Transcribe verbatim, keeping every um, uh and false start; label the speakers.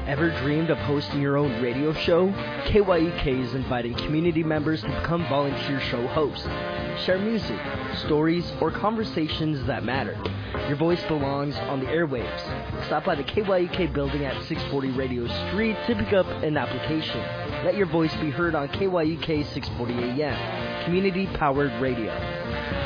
Speaker 1: Ever dreamed of hosting your own radio show? K Y E K is inviting community members to become volunteer show hosts. Share music, stories, or conversations that matter. Your voice belongs on the airwaves. Stop by the K Y E K building at six forty Radio Street to pick up an application. Let your voice be heard on K Y E K six forty A M, community-powered radio.